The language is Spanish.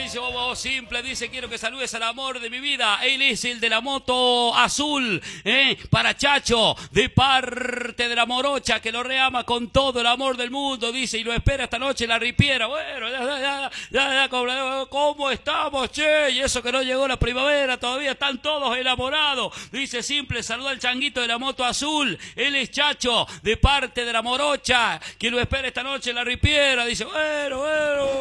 dice, vos simple, dice, quiero que saludes al amor de mi vida. Él es el de la moto azul, para Chacho, de parte de la morocha, que lo reama con todo el amor del mundo, dice, y lo espera esta noche en la ripiera. Bueno, ya, ¿cómo estamos, che? Y eso que no llegó la primavera, todavía están todos enamorados. Dice, simple, saluda al changuito de la moto azul. Él es Chacho, de parte de la morocha, que lo espera esta noche en la ripiera. Dice, bueno.